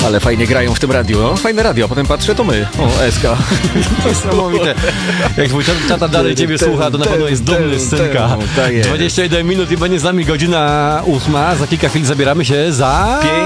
Ale fajnie grają w tym radiu. No, fajne radio, a potem patrzę, to my. O, SK. Niesamowite. Jak twój tata dalej ciebie słucha, to na pewno jest dumny z synka. Tak jest. 21 minut i będzie z nami godzina 8. Za kilka chwil zabieramy się za...